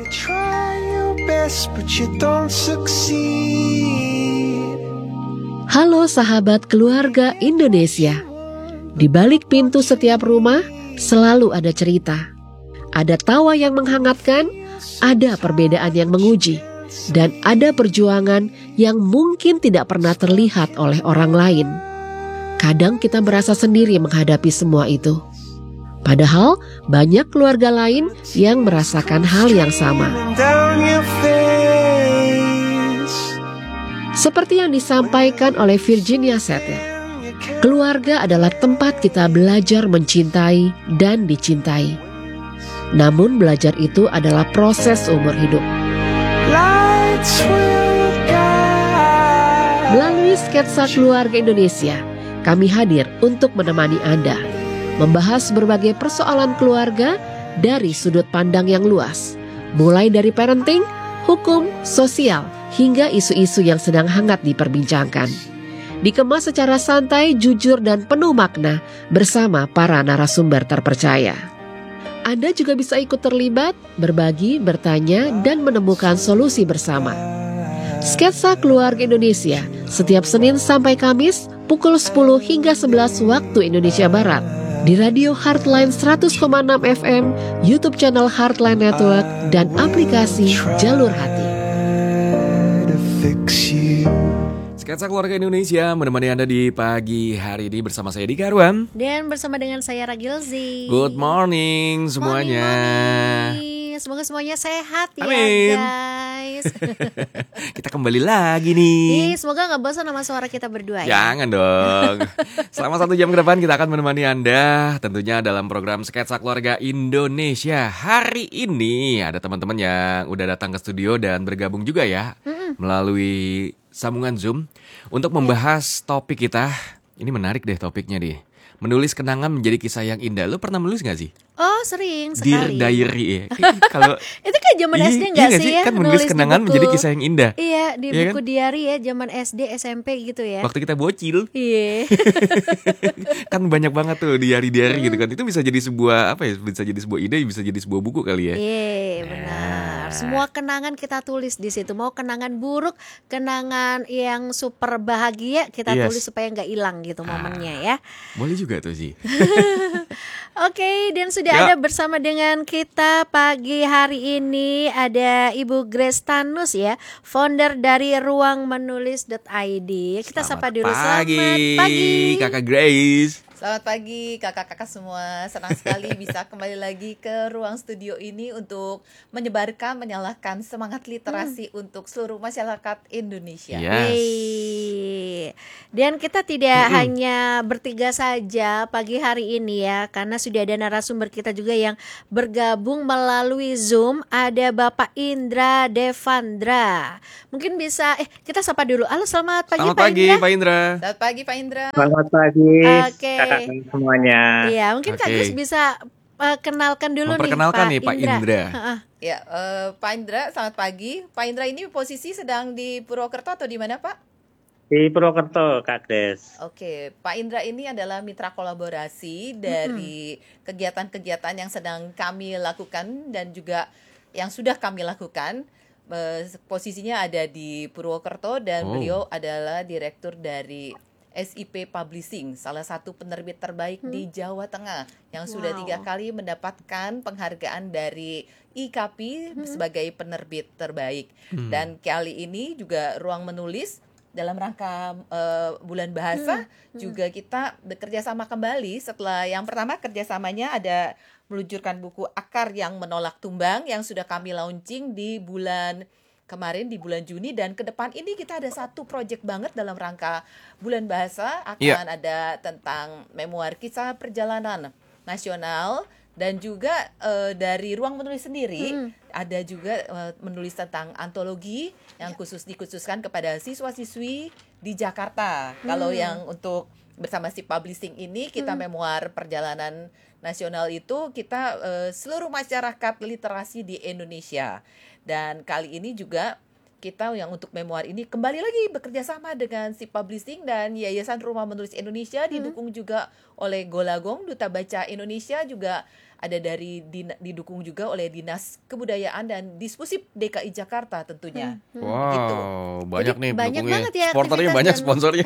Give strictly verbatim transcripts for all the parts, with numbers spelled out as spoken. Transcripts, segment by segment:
You try your best but you don't succeed. Halo sahabat keluarga Indonesia. Di balik pintu setiap rumah selalu ada cerita. Ada tawa yang menghangatkan, ada perbedaan yang menguji, dan ada perjuangan yang mungkin tidak pernah terlihat oleh orang lain. Kadang kita merasa sendiri menghadapi semua itu. Padahal banyak keluarga lain yang merasakan hal yang sama. Seperti yang disampaikan oleh Virginia Satir, keluarga adalah tempat kita belajar mencintai dan dicintai. Namun belajar itu adalah proses umur hidup. Melalui sketsa keluarga Indonesia, kami hadir untuk menemani Anda membahas berbagai persoalan keluarga dari sudut pandang yang luas, mulai dari parenting, hukum, sosial, hingga isu-isu yang sedang hangat diperbincangkan. Dikemas secara santai, jujur, dan penuh makna bersama para narasumber terpercaya. Anda juga bisa ikut terlibat, berbagi, bertanya, dan menemukan solusi bersama. Sketsa Keluarga Indonesia setiap Senin sampai Kamis pukul sepuluh hingga sebelas waktu Indonesia Barat di Radio Heartline seratus koma enam F M, YouTube channel Heartline Network, dan aplikasi Jalur Hati. Sketsa Keluarga Indonesia menemani Anda di pagi hari ini bersama saya Dika Arwan. Dan bersama dengan saya Ragilzi. Good morning semuanya. Morning, morning. Semoga semuanya sehat ya. Amin. Guys. Kita kembali lagi nih. Ih, semoga gak bosan sama suara kita berdua ya. Jangan dong. Selama satu jam ke depan kita akan menemani Anda tentunya dalam program Sketsa Keluarga Indonesia. Hari ini ada teman-teman yang udah datang ke studio dan bergabung juga ya Mm-mm. melalui sambungan Zoom untuk membahas topik kita. Ini menarik deh topiknya deh. Menulis kenangan menjadi kisah yang indah. Lo pernah menulis gak sih? Oh sering Dear sekali. Diary ya. Kalau itu kan zaman S D nggak sih ya? Kan menulis kenangan buku, menjadi kisah yang indah. Iya di iya buku kan? diary ya zaman S D S M P gitu ya. Waktu kita bocil. Iya. Kan banyak banget tuh diary-diary gitu kan. Itu bisa jadi sebuah apa ya? Bisa jadi sebuah ide, bisa jadi sebuah buku kali ya. Iya benar. Semua kenangan kita tulis di situ. Mau kenangan buruk, kenangan yang super bahagia kita yes. tulis supaya nggak hilang gitu ah, momennya ya. Boleh juga tuh sih. Oke, okay, dan sudah ya. ada bersama dengan kita pagi hari ini ada Ibu Grace Tanus ya, founder dari ruang menulis dot i d. Kita Selamat sapa dulu. Pagi, Selamat pagi Kakak Grace. Selamat pagi kakak-kakak semua. Senang sekali bisa kembali lagi ke ruang studio ini untuk menyebarkan, menyalakan semangat literasi hmm. untuk seluruh masyarakat Indonesia. Yes. Yeay. Dan kita tidak mm-hmm. hanya bertiga saja pagi hari ini ya, karena sudah ada narasumber kita juga yang bergabung melalui Zoom. Ada Bapak Indra Devandra. Mungkin bisa eh kita sapa dulu. Halo, selamat pagi selamat Pak pagi, Indra. Pak Indra. Selamat pagi Pak Indra. Selamat pagi. Oke. Okay. Kakak semuanya. Iya, mungkin Kak okay. Gus bisa uh, kenalkan dulu Memperkenalkan nih Pak Indra. Nih, Pak Indra. Ya, uh, Pak Indra, selamat pagi. Pak Indra ini posisi sedang di Purwokerto atau di mana, Pak? Di Purwokerto, Kak Des. Oke, Pak Indra ini adalah mitra kolaborasi dari mm-hmm. kegiatan-kegiatan yang sedang kami lakukan dan juga yang sudah kami lakukan. Uh, posisinya ada di Purwokerto dan oh. beliau adalah direktur dari S I P Publishing, salah satu penerbit terbaik hmm. di Jawa Tengah yang wow. sudah tiga kali mendapatkan penghargaan dari I K P hmm. sebagai penerbit terbaik. Hmm. Dan kali ini juga Ruang Menulis dalam rangka uh, bulan bahasa hmm. Hmm. juga kita bekerja sama kembali setelah yang pertama kerjasamanya ada meluncurkan buku Akar yang Menolak Tumbang yang sudah kami launching di bulan kemarin di bulan Juni, dan ke depan ini kita ada satu project banget dalam rangka bulan bahasa akan yeah. ada tentang memoir kisah perjalanan nasional dan juga uh, dari Ruang Menulis sendiri hmm. ada juga uh, menulis tentang antologi yang yeah. khusus dikhususkan kepada siswa-siswi di Jakarta. Hmm. Kalau yang untuk bersama si publishing ini kita hmm. memoir perjalanan nasional itu kita uh, seluruh masyarakat literasi di Indonesia. Dan kali ini juga kita yang untuk memoir ini kembali lagi bekerja sama dengan si publishing dan Yayasan Rumah Menulis Indonesia, didukung juga oleh Golagong, Duta Baca Indonesia, juga ada dari din- didukung juga oleh Dinas Kebudayaan dan Dispusip D K I Jakarta tentunya. Wow, Gitu. banyak Jadi nih banyak pendukungnya. banget ya Supporternya aktivitas banyak, dan- sponsornya.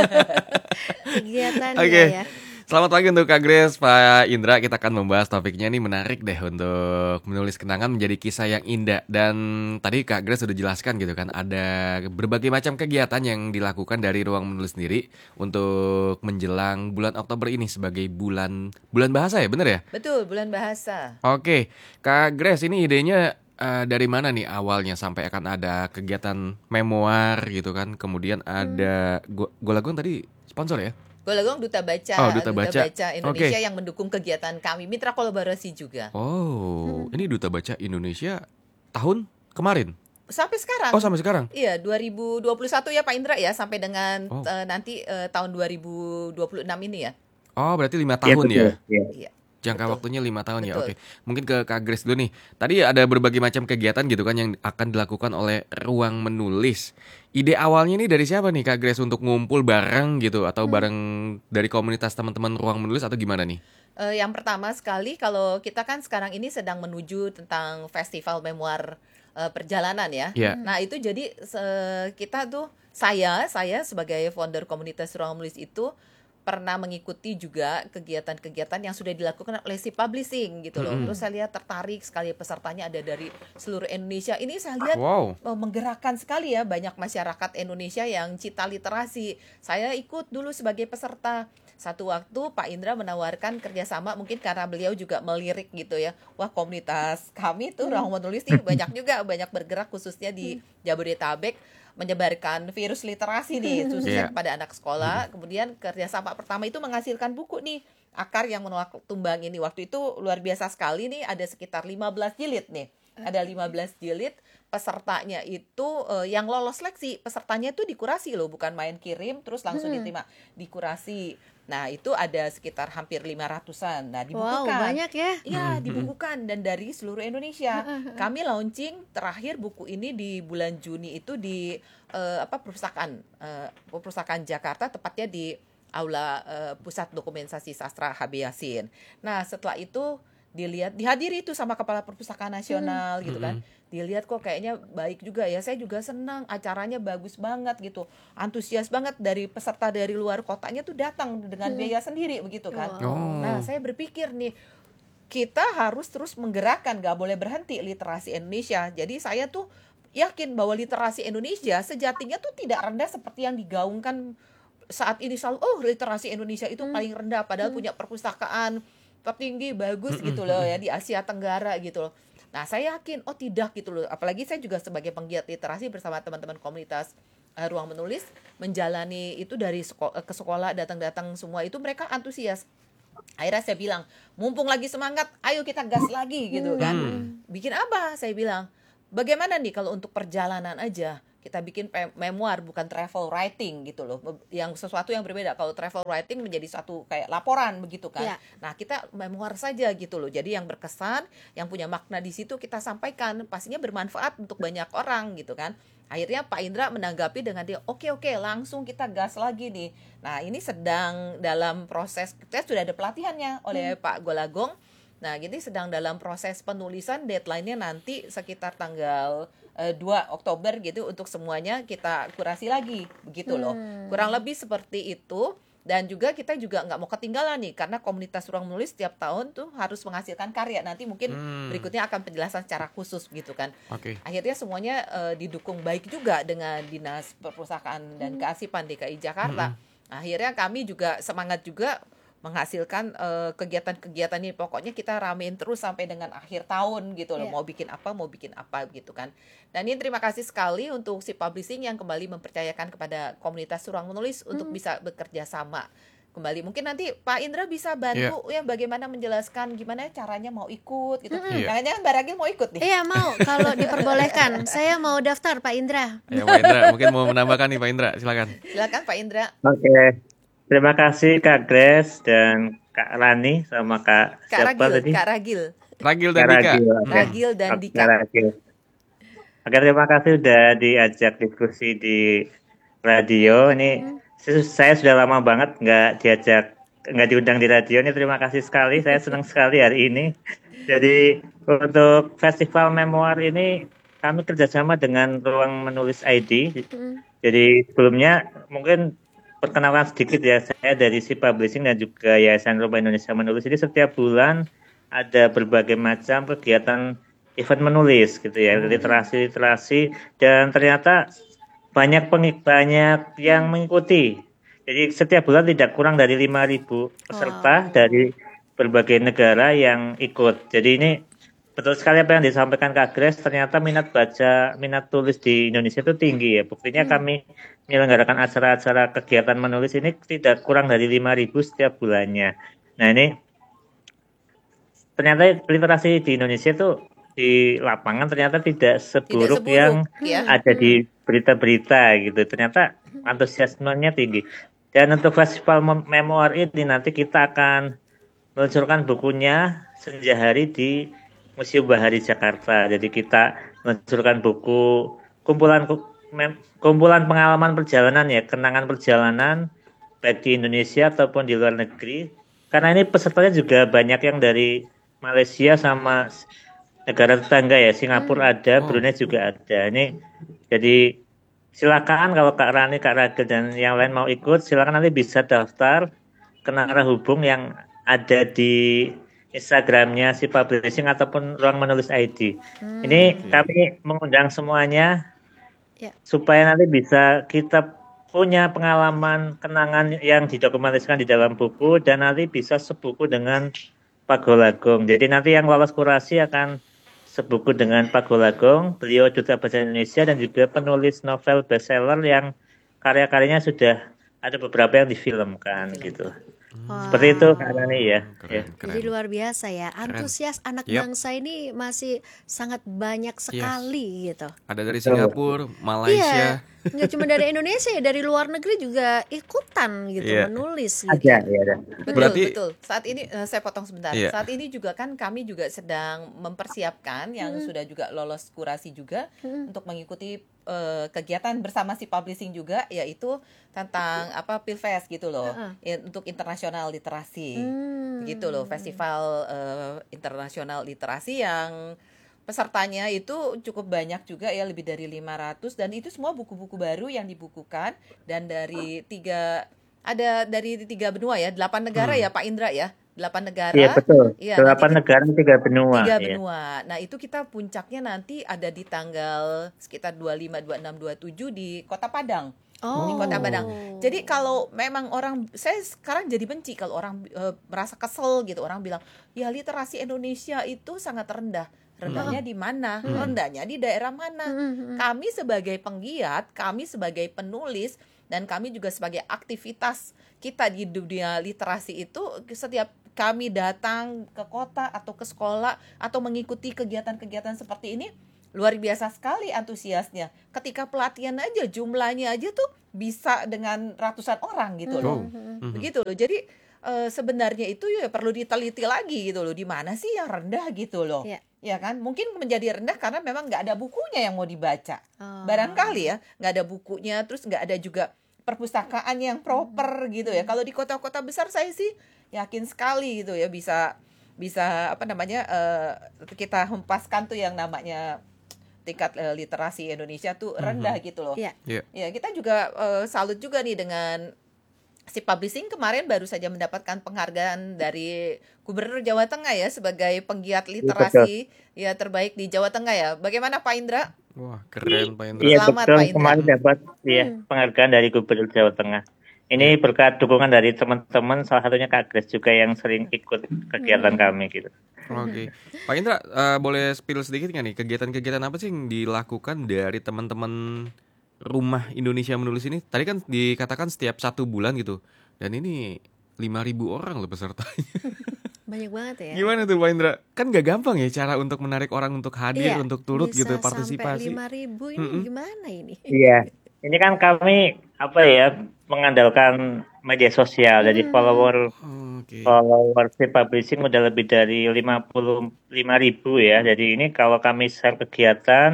Kegiatannya Oke. ya. Selamat pagi untuk Kak Grace, Pak Indra. Kita akan membahas topiknya nih, menarik deh untuk menulis kenangan menjadi kisah yang indah. Dan tadi Kak Grace sudah jelaskan gitu kan, ada berbagai macam kegiatan yang dilakukan dari Ruang Menulis sendiri untuk menjelang bulan Oktober ini sebagai bulan bulan bahasa ya, bener ya? Betul, bulan bahasa. Oke, Kak Grace, ini idenya eh, dari mana nih awalnya sampai akan ada kegiatan memoir gitu kan? Kemudian ada Go- Golagong tadi sponsor ya? Golagong Duta Baca, Oh, Duta Baca. Indonesia Oke. yang mendukung kegiatan kami, mitra kolaborasi juga. Oh, ini Duta Baca Indonesia tahun kemarin? Sampai sekarang. Oh, sampai sekarang? Iya, dua ribu dua puluh satu ya Pak Indra ya, sampai dengan Oh. eh, nanti eh, tahun dua ribu dua puluh enam ini ya. Oh, berarti lima Iya, tahun betul. ya? Iya. Iya. Jangka Betul. waktunya lima tahun ya, Betul. oke. Mungkin ke Kak Grace dulu nih. Tadi ada berbagai macam kegiatan gitu kan yang akan dilakukan oleh Ruang Menulis. Ide awalnya nih dari siapa nih Kak Grace untuk ngumpul bareng gitu, atau bareng dari komunitas teman-teman Ruang Menulis, atau gimana nih? Eh, yang pertama sekali, kalau kita kan sekarang ini sedang menuju tentang festival memoir eh, perjalanan ya. Ya. Nah itu jadi se- kita tuh saya saya sebagai founder komunitas Ruang Menulis itu pernah mengikuti juga kegiatan-kegiatan yang sudah dilakukan oleh si publishing gitu loh. Mm-mm. Terus saya lihat tertarik sekali, pesertanya ada dari seluruh Indonesia. Ini saya lihat Wow. oh, menggerakkan sekali ya, banyak masyarakat Indonesia yang cita literasi. Saya ikut dulu sebagai peserta. Satu waktu Pak Indra menawarkan kerjasama, mungkin karena beliau juga melirik gitu ya. Wah, komunitas kami tuh Ruang Menulis nih banyak juga, banyak bergerak khususnya di Jabodetabek, menyebarkan virus literasi nih khususnya Iya. kepada anak sekolah. Kemudian kerjasama pertama itu menghasilkan buku nih, Akar yang Menolak Tumbang ini. Waktu itu luar biasa sekali nih, ada sekitar lima belas jilid nih. Ada lima belas jilid, pesertanya itu eh, yang lolos seleksi, pesertanya itu dikurasi loh, bukan main kirim terus langsung diterima, dikurasi. Nah, itu ada sekitar hampir lima ratusan. Nah, Wow, dibukukan. banyak ya. Iya, dibukukan dan dari seluruh Indonesia. Kami launching terakhir buku ini di bulan Juni itu di eh, apa perpustakaan eh, perpustakaan Jakarta, tepatnya di Aula eh, Pusat Dokumentasi Sastra H B Yasin. Nah, setelah itu dilihat, dihadiri itu sama Kepala Perpustakaan Nasional gitu kan. Dilihat kok kayaknya baik juga ya. Saya juga senang, acaranya bagus banget gitu. Antusias banget, dari peserta dari luar kotanya tuh datang dengan biaya sendiri begitu kan. Oh. Nah, saya berpikir nih, kita harus terus menggerakkan, gak boleh berhenti literasi Indonesia. Jadi saya tuh yakin bahwa literasi Indonesia sejatinya tuh tidak rendah seperti yang digaungkan saat ini selalu. Oh, literasi Indonesia itu paling rendah, padahal punya perpustakaan tertinggi, bagus gitu loh ya di Asia Tenggara gitu loh. Nah, saya yakin, oh tidak gitu loh. Apalagi saya juga sebagai penggiat literasi bersama teman-teman komunitas uh, Ruang Menulis, menjalani itu dari seko- ke sekolah, datang-datang semua itu mereka antusias. Akhirnya saya bilang, mumpung lagi semangat, ayo kita gas lagi gitu kan. Bikin apa? Saya bilang, bagaimana nih kalau untuk perjalanan aja kita bikin pe- memoir, bukan travel writing gitu loh, yang sesuatu yang berbeda. Kalau travel writing menjadi satu kayak laporan begitu kan. Ya. Nah, kita memoir saja gitu loh. Jadi yang berkesan, yang punya makna di situ kita sampaikan, pastinya bermanfaat untuk banyak orang gitu kan. Akhirnya Pak Indra menanggapi dengan dia, oke oke langsung kita gas lagi nih. Nah, ini sedang dalam proses, kita sudah ada pelatihannya oleh Pak Golagong. Nah, jadi sedang dalam proses penulisan, deadline-nya nanti sekitar tanggal eh, dua Oktober gitu, untuk semuanya kita kurasi lagi begitu loh. Kurang lebih seperti itu. Dan juga kita juga nggak mau ketinggalan nih, karena komunitas Ruang Menulis setiap tahun tuh harus menghasilkan karya. Nanti mungkin Hmm. berikutnya akan penjelasan secara khusus gitu kan. Oke. Akhirnya semuanya eh, didukung baik juga dengan Dinas Perpustakaan dan Kearsipan D K I Jakarta. Akhirnya kami juga semangat juga menghasilkan eh, kegiatan-kegiatan ini. Pokoknya kita ramein terus sampai dengan akhir tahun gitu loh. Iya. Mau bikin apa, mau bikin apa gitu kan. Dan ini terima kasih sekali untuk si publishing yang kembali mempercayakan kepada komunitas Ruang Menulis untuk bisa bekerja sama kembali. Mungkin nanti Pak Indra bisa bantu ya bagaimana menjelaskan gimana caranya mau ikut gitu. Iya. Jangan-jangan Mbak Ragil mau ikut nih. Iya mau, kalau diperbolehkan. Saya mau daftar Pak Indra. Ya, Pak Indra, mungkin mau menambahkan nih Pak Indra, silakan. Silakan Pak Indra. Oke. Terima kasih Kak Grace dan Kak Rani sama Kak, Kak siapa Ragil, tadi? Kak Ragil. Ragil dan Kak Dika. Ragil, oke. Ragil dan Oke, Dika. Ragil. Oke, terima kasih sudah diajak diskusi di radio. Ini se- saya sudah lama banget nggak diajak, nggak diundang di radio. Ini terima kasih sekali. Saya senang sekali hari ini. Jadi untuk festival memoir ini kami kerjasama dengan Ruang Menulis I D. Jadi sebelumnya mungkin perkenalan sedikit ya, saya dari Si Publishing dan juga Yayasan Rumah Indonesia Menulis. Jadi setiap bulan ada berbagai macam kegiatan event menulis gitu ya, literasi-literasi, dan ternyata banyak pengik banyak yang mengikuti. Jadi setiap bulan tidak kurang dari lima ribu peserta dari berbagai negara yang ikut. Jadi ini betul sekali apa yang disampaikan Kak Grace, ternyata minat baca, minat tulis di Indonesia itu tinggi ya. Buktinya kami menyelenggarakan acara-acara kegiatan menulis ini tidak kurang dari lima ribu setiap bulannya. Nah ini ternyata literasi di Indonesia itu di lapangan ternyata tidak seburuk, seburuk, yang ya. ada di berita-berita gitu. Ternyata antusiasmenya tinggi. Dan untuk festival mem- memoir ini nanti kita akan meluncurkan bukunya Senja Hari di Museum Bahari Jakarta. Jadi kita meluncurkan buku kumpulan mem- kumpulan pengalaman perjalanan ya, kenangan perjalanan baik di Indonesia ataupun di luar negeri. Karena ini pesertanya juga banyak yang dari Malaysia sama negara tetangga ya, Singapura ada, Brunei juga ada. Ini jadi silakan kalau Kak Rani, Kak Ragil dan yang lain mau ikut, silakan nanti bisa daftar ke narah hubung yang ada di Instagramnya Si Publishing ataupun Ruang Menulis I D. Ini kami mengundang semuanya Ya. supaya nanti bisa kita punya pengalaman kenangan yang didokumentasikan di dalam buku dan nanti bisa sebuku dengan Pak Golagong. Jadi nanti yang lolos kurasi akan sebuku dengan Pak Golagong. Beliau duta bahasa Indonesia dan juga penulis novel bestseller yang karya-karyanya sudah ada beberapa yang difilmkan gitu. Wah. Seperti itu Kak Rani ya. Ya. Keren, keren. Jadi luar biasa ya, antusias anak Yap. bangsa ini masih sangat banyak sekali gitu. Ada dari Singapura, Malaysia. Iya, nggak cuma dari Indonesia ya, dari luar negeri juga ikutan gitu Iya. menulis. Gitu. Ada ya ada. Betul, Berarti- betul. Saat ini eh, saya potong sebentar. Iya. Saat ini juga kan kami juga sedang mempersiapkan yang sudah juga lolos kurasi juga untuk mengikuti eh, kegiatan bersama Si Publishing juga, yaitu tentang apa Pilfest gitu loh, ya, untuk internasional literasi. Hmm. Gitu loh, festival eh, internasional literasi yang pesertanya itu cukup banyak juga ya, lebih dari lima ratus, dan itu semua buku-buku baru yang dibukukan dan dari tiga ada dari tiga benua ya, delapan negara ya Pak Indra ya. Delapan negara. Iya betul. Iya, Delapan nanti- negara tiga benua. Tiga ya. benua. Nah, itu kita puncaknya nanti ada di tanggal sekitar dua puluh lima, dua puluh enam, dua puluh tujuh di Kota Padang. Oh. Di Kota Padang. Jadi kalau memang orang, saya sekarang jadi benci kalau orang eh, merasa kesel gitu, orang bilang, "Ya literasi Indonesia itu sangat rendah." Rendahnya di mana? Rendahnya di daerah mana? Kami sebagai penggiat, kami sebagai penulis, dan kami juga sebagai aktivitas kita di dunia literasi itu, setiap kami datang ke kota atau ke sekolah atau mengikuti kegiatan-kegiatan seperti ini, luar biasa sekali antusiasnya. Ketika pelatihan aja jumlahnya aja tuh bisa dengan ratusan orang gitu loh. Oh. Begitu loh. Jadi eh, sebenarnya itu ya perlu diteliti lagi gitu loh. Di mana sih yang rendah gitu loh. Ya. Ya kan? Mungkin menjadi rendah karena memang nggak ada bukunya yang mau dibaca. Oh. Barangkali ya, nggak ada bukunya, terus nggak ada juga perpustakaan yang proper gitu ya. Kalau di kota-kota besar saya sih yakin sekali gitu ya, bisa bisa apa namanya eh, kita hempaskan tuh yang namanya tingkat eh, literasi Indonesia tuh rendah gitu loh. Iya. Iya. Ya, kita juga eh, salut juga nih dengan Si Publishing kemarin baru saja mendapatkan penghargaan dari Gubernur Jawa Tengah ya sebagai penggiat literasi ya terbaik di Jawa Tengah ya. Bagaimana Pak Indra? Wah, keren Pak Indra. Iya Selamat, betul, Pak Indra. kemarin dapat ya penghargaan dari Gubernur Jawa Tengah. Ini berkat dukungan dari teman-teman, salah satunya Kak Grace juga yang sering ikut kegiatan kami gitu. Oke, Pak Indra, eh, boleh spill sedikit nggak nih kegiatan-kegiatan apa sih yang dilakukan dari teman-teman Rumah Indonesia Menulis ini? Tadi kan dikatakan setiap satu bulan gitu, dan ini lima ribu orang loh pesertanya. Banyak banget ya. Gimana tuh Pak Indra? Kan gak gampang ya cara untuk menarik orang untuk hadir, Iya, untuk turut bisa gitu, sampai partisipasi. lima ribu ini Mm-mm. gimana ini? Iya, ini kan kami apa ya mengandalkan media sosial, jadi follower Oke. follower Si Publishing udah lebih dari lima puluh lima ribu ya. Jadi ini kalau kami share kegiatan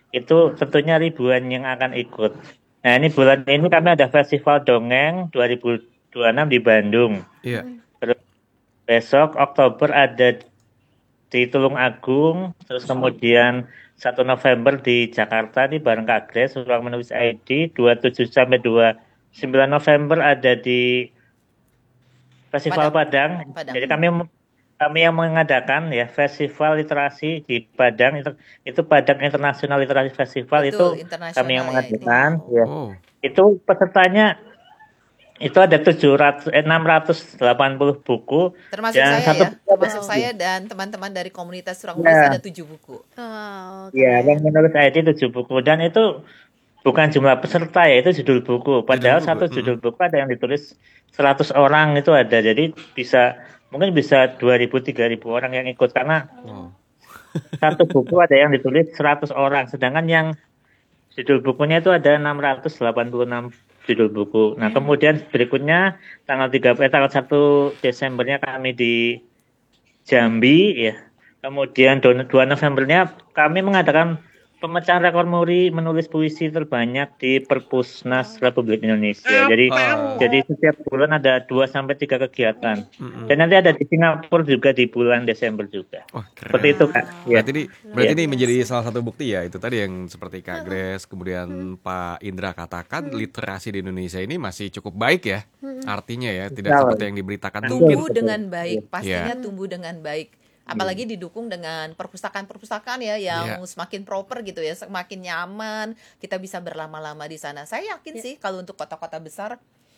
itu tentunya ribuan yang akan ikut. Nah ini bulan ini kami ada Festival Dongeng dua ribu dua puluh enam di Bandung. Iya. Terus besok Oktober ada di Tulung Agung, terus kemudian satu November di Jakarta nih bareng Kak Grace, Ruang Menulis I D, dua puluh tujuh sampai dua puluh sembilan November ada di Festival Padang. Padang. Padang. Jadi kami kami yang mengadakan ya Festival Literasi di Padang itu, itu Padang International Literasi Festival. Betul, itu internasional kami yang ya mengadakan ya. Oh. Itu pesertanya itu ada tujuh ratus eh, enam ratus delapan puluh buku Termasuk dan saya satu ya, termasuk saya dan teman-teman dari komunitas Ruang Ya. Menulis ada tujuh buku. Oh, ya keren. yang menurut I D tujuh buku dan itu bukan jumlah peserta ya, itu judul buku. Padahal buku, satu mm. judul buku ada yang ditulis seratus orang itu ada. Jadi bisa mungkin bisa dua ribu tiga ribu orang yang ikut karena Wow. satu buku ada yang ditulis seratus orang, sedangkan yang judul bukunya itu ada enam ratus delapan puluh enam judul buku. Nah, kemudian berikutnya tanggal tiga eh, tanggal satu Desembernya kami di Jambi ya. Kemudian dua Novembernya kami mengadakan pemecahan rekor muri menulis puisi terbanyak di Perpusnas Republik Indonesia. Jadi Wow. jadi setiap bulan ada dua sampai tiga kegiatan. Mm-mm. Dan nanti ada di Singapura juga di bulan Desember juga. Wah, keren. Seperti itu, Kak. Ya. Berarti ini berarti Iya. ini menjadi salah satu bukti ya, itu tadi yang seperti Kak Grace kemudian Pak Indra katakan, literasi di Indonesia ini masih cukup baik ya. Artinya ya, tidak Betul. seperti yang diberitakan Betul. mungkin. Tumbuh dengan baik, Iya. pastinya tumbuh dengan baik. Apalagi didukung dengan perpustakaan-perpustakaan ya yang Iya. semakin proper gitu ya, semakin nyaman, kita bisa berlama-lama di sana. Saya yakin sih kalau untuk kota-kota besar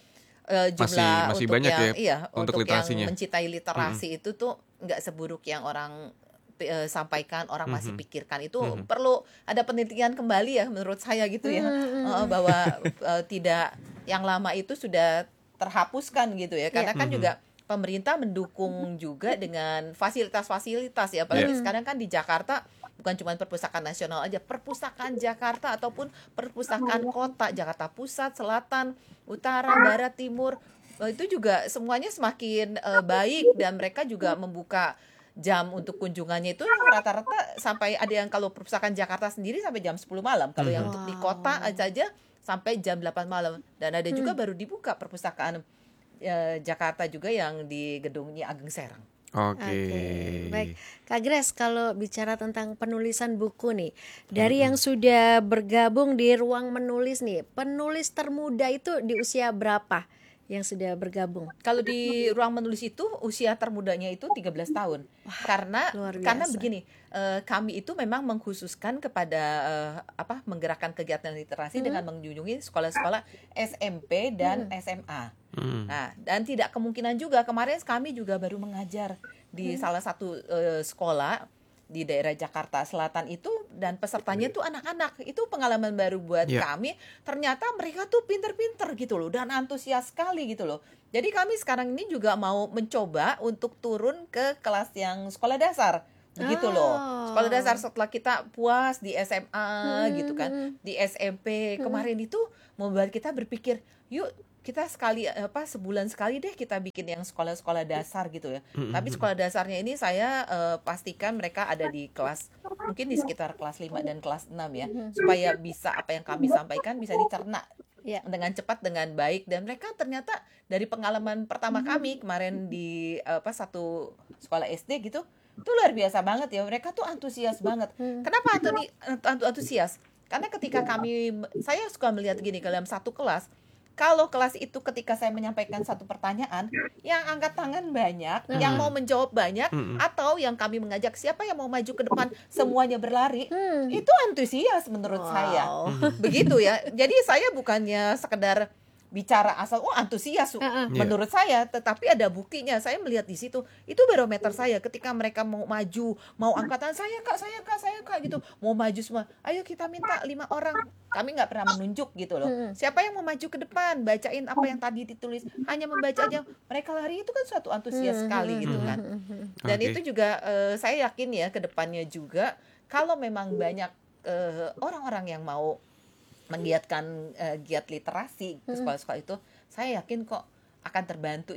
eh, jumlah masih untuk banyak yang ya iya untuk untuk literasinya. yang mencintai literasi itu tuh nggak seburuk yang orang eh, sampaikan, orang masih Mhm. pikirkan. Itu Mhm. perlu ada penelitian kembali ya menurut saya gitu ya, eh, bahwa eh, tidak yang lama itu sudah terhapuskan gitu ya, karena kan Mhm. juga pemerintah mendukung juga dengan fasilitas-fasilitas ya, apalagi Yeah. sekarang kan di Jakarta bukan cuma perpustakaan nasional aja, perpustakaan Jakarta ataupun perpustakaan kota Jakarta Pusat, Selatan, Utara, Barat, Timur, eh, itu juga semuanya semakin eh, baik dan mereka juga membuka jam untuk kunjungannya itu rata-rata sampai ada yang kalau perpustakaan Jakarta sendiri sampai jam sepuluh malam, kalau yang untuk di kota saja sampai jam delapan malam, dan ada juga baru dibuka perpustakaan eh, Jakarta juga yang di gedungnya Ageng Serang. Oke. Oke, baik. Kak Grace, kalau bicara tentang penulisan buku nih, dari yang sudah bergabung di Ruang Menulis nih, penulis termuda itu di usia berapa yang sudah bergabung? Kalau di Ruang Menulis itu usia termudanya itu tiga belas tahun. Karena luar biasa. karena begini, eh, kami itu memang mengkhususkan kepada eh, apa menggerakkan kegiatan literasi dengan mengunjungi sekolah-sekolah S M P dan S M A. Hmm. Nah, dan tidak kemungkinan juga kemarin kami juga baru mengajar di salah satu eh, sekolah di daerah Jakarta Selatan itu, dan pesertanya tuh anak-anak. Itu pengalaman baru buat Iya. kami. Ternyata mereka tuh pinter-pinter gitu loh dan antusias sekali gitu loh. Jadi kami sekarang ini juga mau mencoba untuk turun ke kelas yang sekolah dasar. Begitu loh. Oh. Sekolah dasar setelah kita puas di S M A Hmm, gitu kan, di S M P kemarin itu membuat kita berpikir, yuk kita sekali apa sebulan sekali deh kita bikin yang sekolah-sekolah dasar gitu ya. Tapi sekolah dasarnya ini saya eh, pastikan mereka ada di kelas mungkin di sekitar kelas lima dan kelas enam ya, supaya bisa apa yang kami sampaikan bisa dicerna Ya. dengan cepat dengan baik, dan mereka ternyata dari pengalaman pertama kami kemarin di apa satu sekolah S D gitu, itu luar biasa banget ya, mereka tuh antusias banget. Kenapa antu- antu- antusias? Karena ketika kami, saya suka melihat gini, dalam satu kelas, kalau kelas itu ketika saya menyampaikan satu pertanyaan, yang angkat tangan banyak, yang mau menjawab banyak, Mm-mm. atau yang kami mengajak siapa yang mau maju ke depan, semuanya berlari, Hmm. itu antusias menurut saya. Wow. Begitu ya. Jadi saya bukannya sekedar bicara asal oh antusias Uh-uh. menurut saya, tetapi ada buktinya. Saya melihat di situ. Itu barometer saya ketika mereka mau maju, mau angkatan saya Kak, saya Kak, saya Kak gitu. Mau maju semua. Ayo kita minta lima orang. Kami nggak pernah menunjuk gitu loh. Siapa yang mau maju ke depan, bacain apa yang tadi ditulis. Hanya membaca aja. Mereka lari itu kan suatu antusias sekali gitu kan. Dan Oke. itu juga eh, saya yakin ya ke depannya juga kalau memang banyak eh, orang-orang yang mau menggiatkan eh, giat literasi ke sekolah-sekolah itu, saya yakin kok akan terbantu ya.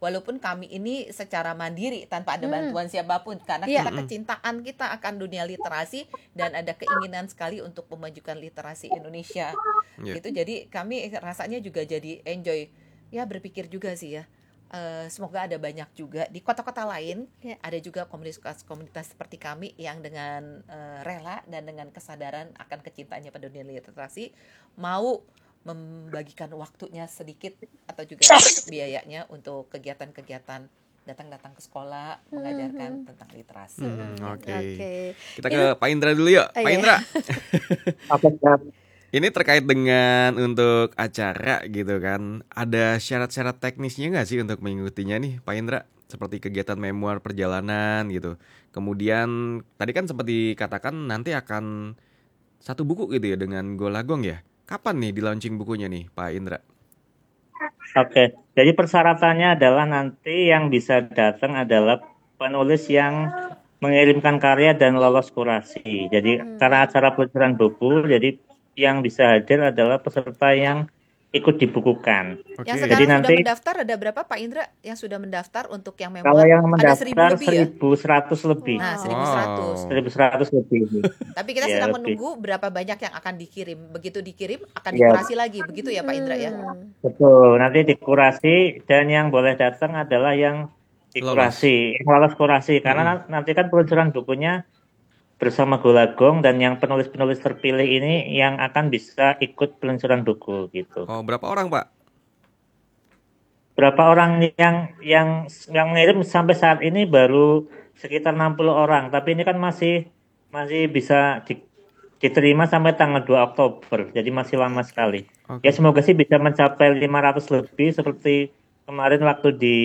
walaupun kami ini secara mandiri tanpa ada bantuan siapapun, karena Iya. kita kecintaan kita akan dunia literasi dan ada keinginan sekali untuk memajukan literasi Indonesia. Iya. Gitu. Jadi kami rasanya juga jadi enjoy. Ya berpikir juga sih ya. Eh, semoga ada banyak juga di kota-kota lain, Ya. ada juga komunitas-komunitas seperti kami yang dengan eh, rela dan dengan kesadaran akan kecintaannya pada dunia literasi mau membagikan waktunya sedikit atau juga biayanya untuk kegiatan-kegiatan datang-datang ke sekolah mengajarkan tentang literasi. Hmm, Oke. Oke. Kita ke Pak Indra dulu yuk. Oh, Pak iya. Indra, Apa Kak? ini terkait dengan untuk acara gitu kan. Ada syarat-syarat teknisnya nggak sih untuk mengikutinya nih, Pak Indra? Seperti kegiatan memoir perjalanan gitu. Kemudian tadi kan sempat dikatakan nanti akan satu buku gitu ya dengan Golagong ya. Kapan nih di launching bukunya nih, Pak Indra? Oke, jadi persyaratannya adalah nanti yang bisa datang adalah penulis yang mengirimkan karya dan lolos kurasi. Jadi karena acara peluncuran buku, jadi yang bisa hadir adalah peserta yang ikut dibukukan. Oke. Yang Jadi sekarang sudah nanti- mendaftar ada berapa Pak Indra yang sudah mendaftar untuk yang memoir? Kalau yang ada seribu mendaftar lebih ya? seribu seratus lebih. Nah, seribu seratus. Wow. seribu seratus lebih. Tapi kita Ya, sedang lebih. menunggu berapa banyak yang akan dikirim. Begitu dikirim akan Ya. dikurasi lagi, begitu ya Pak Indra ya? Hmm. Betul, nanti dikurasi dan yang boleh datang adalah yang dikurasi, yang lolos kurasi. Karena nan- nanti kan peluncuran bukunya bersama Golagong dan yang penulis-penulis terpilih ini yang akan bisa ikut peluncuran buku gitu. Oh, berapa orang, Pak? Berapa orang yang yang yang ngirim sampai saat ini baru sekitar enam puluh orang, tapi ini kan masih masih bisa di- diterima sampai tanggal dua Oktober. Jadi masih lama sekali. Oke. Ya semoga sih bisa mencapai lima ratus lebih seperti kemarin waktu di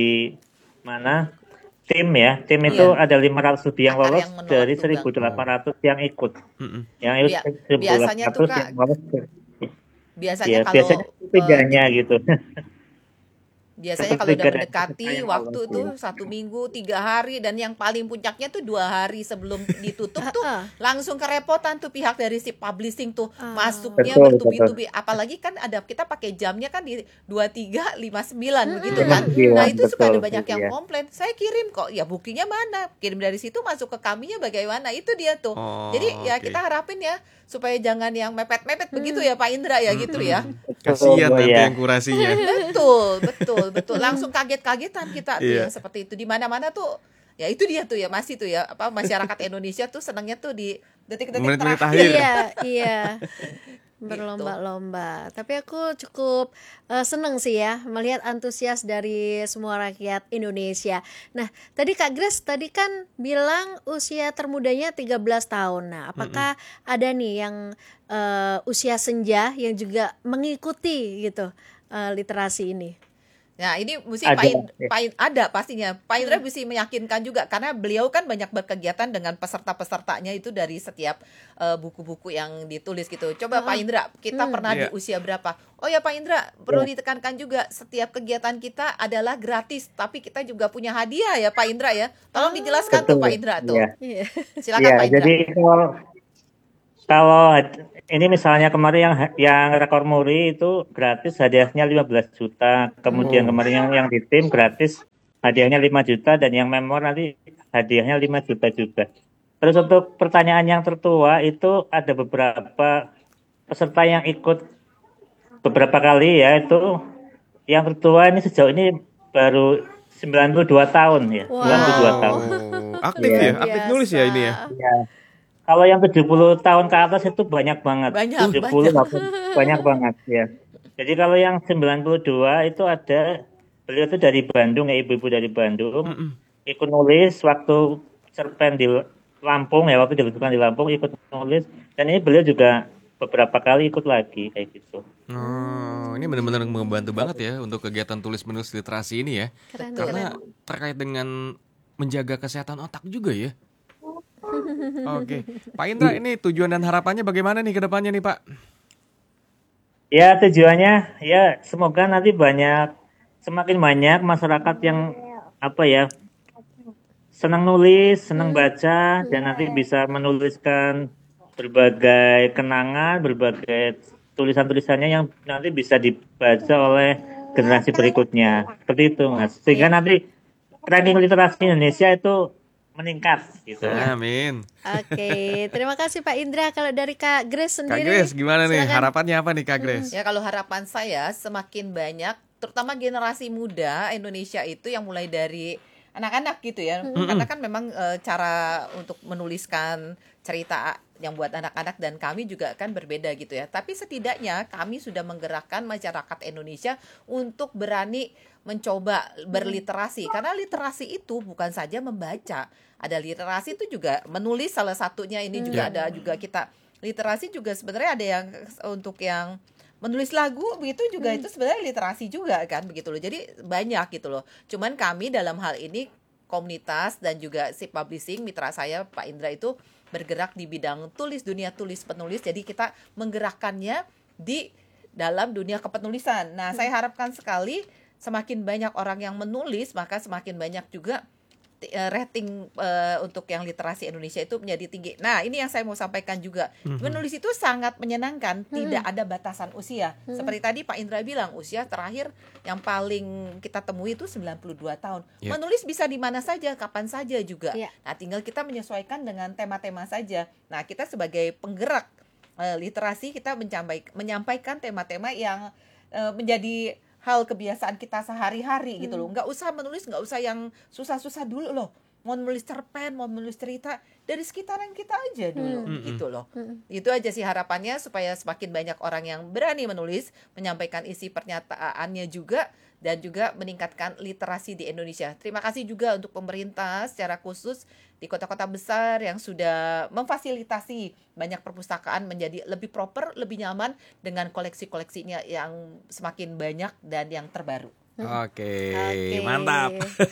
mana tim ya. Tim itu Iya. ada lima ratus lebih yang Akar lolos yang menolak dari tunggal. seribu delapan ratus yang ikut. Mm-mm. Yang Bia- ikut seribu delapan biasanya tuh, ratus Kak, yang lolos. Biasanya Ya, kalau biasanya eh, pindahnya gitu. biasanya kalau sepertiga udah dari mendekati peserta yang waktu lolos, tuh ya. satu minggu, tiga hari, dan yang paling puncaknya tuh dua hari sebelum ditutup tuh Ah. langsung kerepotan tuh pihak dari si publishing tuh Ah. masuknya Betul, bertubi-tubi. Apalagi kan ada kita pakai jamnya kan di dua tiga lima sembilan begitu Lima kan. sembilan, Nah itu suka ada betul, banyak yang iya. komplain. Saya kirim kok, ya buktinya mana? Kirim dari situ masuk ke kaminya bagaimana? Itu dia tuh. Oh, Jadi ya oke. kita harapin ya supaya jangan yang mepet-mepet begitu ya Pak Indra ya gitu ya. Kasihan Betul, nanti ya. yang kurasinya. Betul, betul, betul. Langsung kaget-kagetan kita tuh Iya. yang seperti itu. Di mana-mana tuh ya itu dia tuh ya masih tuh ya apa masyarakat Indonesia tuh senangnya tuh di detik-detik Menit-menit terakhir. akhir. Iya, iya. Berlomba-lomba. Tapi aku cukup eh, seneng sih ya melihat antusias dari semua rakyat Indonesia. Nah, tadi Kak Grace tadi kan bilang usia termudanya tiga belas tahun. Nah, apakah ada nih yang eh, usia senja yang juga mengikuti gitu eh, literasi ini? Nah, ini mesti Ada, Pak In- ya. Pak In- ada pastinya. Pak Indra mesti meyakinkan juga karena beliau kan banyak berkegiatan dengan peserta-pesertanya itu dari setiap eh, buku-buku yang ditulis gitu. Coba Pak Indra, kita Hmm. pernah di Iya. usia berapa? Oh ya Pak Indra, perlu ditekankan juga setiap kegiatan kita adalah gratis, tapi kita juga punya hadiah ya Pak Indra ya. Tolong dijelaskan tuh Betul. Pak Indra tuh. Iya. Iya. Silakan Iya, Pak Indra. jadi kalau kalau ini misalnya kemarin yang yang rekor muri itu gratis hadiahnya lima belas juta. Kemudian Oh. kemarin yang yang di tim gratis hadiahnya lima juta dan yang memor nanti hadiahnya lima juta juga. Terus untuk pertanyaan yang tertua itu ada beberapa peserta yang ikut beberapa kali ya, itu yang tertua ini sejauh ini baru sembilan puluh dua tahun ya. Wow. sembilan puluh dua tahun. Oh, aktif Iya. ya, aktif nulis ya ini ya. Ya. Kalau yang tujuh puluh tahun ke atas itu banyak banget. Banyak, tujuh puluh delapan banyak banget ya. Jadi kalau yang sembilan puluh dua itu ada beliau itu dari Bandung ya, ibu-ibu dari Bandung. Mm-mm. Ikut nulis waktu cerpen di Lampung ya, waktu dilakukan di Lampung ikut nulis dan ini beliau juga beberapa kali ikut lagi kayak gitu. Oh, ini benar-benar membantu banget ya untuk kegiatan tulis-menulis literasi ini ya. Keren, Karena terkait dengan menjaga kesehatan otak juga ya. Oke, Pak Indra, ini tujuan dan harapannya bagaimana nih ke depannya nih Pak? Ya tujuannya ya semoga nanti banyak semakin banyak masyarakat yang apa ya senang nulis, senang baca dan nanti bisa menuliskan berbagai kenangan, berbagai tulisan-tulisannya yang nanti bisa dibaca oleh generasi berikutnya. Seperti itu, Mas. Sehingga nanti ranking literasi Indonesia itu meningkat gitu. Amin. Oke, terima kasih Pak Indra. Kalau dari Kak Grace Kak sendiri, Grace gimana nih? silakan. Harapannya apa nih Kak Grace? Ya kalau harapan saya semakin banyak, terutama generasi muda Indonesia itu yang mulai dari anak-anak gitu ya, karena kan memang e, cara untuk menuliskan cerita yang buat anak-anak dan kami juga kan berbeda gitu ya. Tapi setidaknya kami sudah menggerakkan masyarakat Indonesia untuk berani mencoba berliterasi, karena literasi itu bukan saja membaca, ada literasi itu juga menulis salah satunya. Ini juga ada juga kita literasi juga sebenarnya ada yang untuk yang menulis lagu begitu juga itu sebenarnya literasi juga kan begitu loh. Jadi banyak gitu loh. Cuman kami dalam hal ini komunitas dan juga si publishing mitra saya Pak Indra itu bergerak di bidang tulis, dunia tulis penulis. Jadi kita menggerakkannya di dalam dunia kepenulisan. Nah, saya harapkan sekali semakin banyak orang yang menulis, maka semakin banyak juga uh, rating uh, untuk yang literasi Indonesia itu menjadi tinggi. Nah, ini yang saya mau sampaikan juga. Mm-hmm. Menulis itu sangat menyenangkan, mm-hmm. tidak ada batasan usia. Mm-hmm. Seperti tadi Pak Indra bilang, usia terakhir yang paling kita temui itu sembilan puluh dua tahun. Yeah. Menulis bisa di mana saja, kapan saja juga. Yeah. Nah, tinggal kita menyesuaikan dengan tema-tema saja. Nah, kita sebagai penggerak uh, literasi, kita menyampaikan, menyampaikan tema-tema yang uh, menjadi hal kebiasaan kita sehari-hari hmm. gitu loh. Nggak usah menulis, nggak usah yang susah-susah dulu loh. Mau menulis cerpen, mau menulis cerita dari sekitaran kita aja dulu hmm. gitu loh. Hmm. Itu aja sih harapannya supaya semakin banyak orang yang berani menulis, menyampaikan isi pernyataannya juga, dan juga meningkatkan literasi di Indonesia. Terima kasih juga untuk pemerintah secara khusus di kota-kota besar yang sudah memfasilitasi banyak perpustakaan menjadi lebih proper, lebih nyaman dengan koleksi-koleksinya yang semakin banyak dan yang terbaru. Oke, Oke. mantap.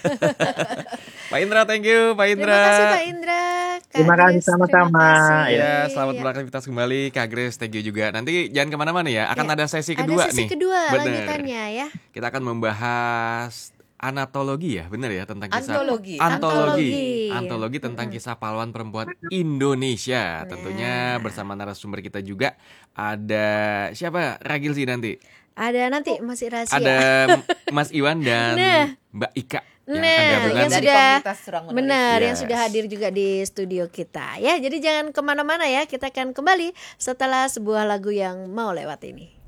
Pak Indra, thank you Pak Indra. Terima kasih Pak Indra. Kak Terima kasih Grace, sama-sama. terima kasih. Ya, selamat Ya. beraktivitas kembali Kak Grace, thank you juga. Nanti jangan kemana-mana ya, akan Ya. ada sesi kedua Ada sesi nih. kedua Bener. lanjutannya ya. Kita akan membahas anatologi ya, bener ya, tentang kisah Antologi. antologi, Antologi. antologi tentang kisah pahlawan perempuan Indonesia. Tentunya bersama narasumber kita juga ada siapa? Ragil sih nanti. Ada nanti masih rahasia. Ada Mas Iwan dan Nah. Mbak Ika yang Nah, akan gabungan. yang dari sudah komunitas Ruang Menulis. benar yang Yes. sudah hadir juga di studio kita ya. Jadi jangan kemana-mana ya. Kita akan kembali setelah sebuah lagu yang mau lewat ini.